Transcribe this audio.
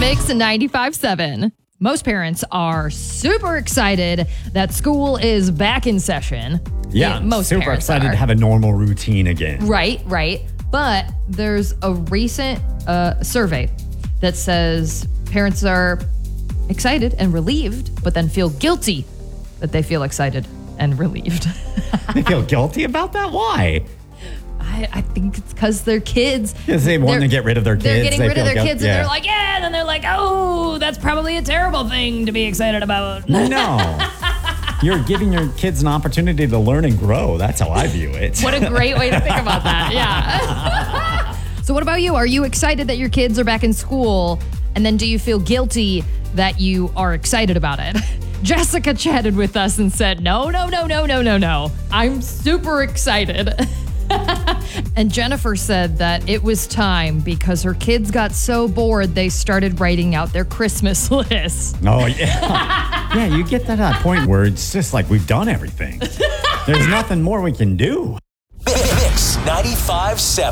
Mix 95.7. Most parents are super excited that school is back in session. Yeah, most super parents excited are. to have a normal routine again. Right. But there's a recent survey that says parents are excited and relieved, but then feel guilty that they feel excited and relieved. They feel guilty about that? Why? I think it's because their kids. Because they want to get rid of their kids. They're getting rid of their feel kids, and they're like, yeah. And then they're like, oh, that's probably a terrible thing to be excited about. No. You're giving your kids an opportunity to learn and grow. That's how I view it. What a great way to think about that. Yeah. So what about you? Are you excited that your kids are back in school? And then do you feel guilty that you are excited about it? Jessica chatted with us and said, no. I'm super excited. And Jennifer said that it was time because her kids got so bored they started writing out their Christmas list. Oh, yeah. Yeah, you get to that point where it's just like we've done everything. There's nothing more we can do. Mix 95.7.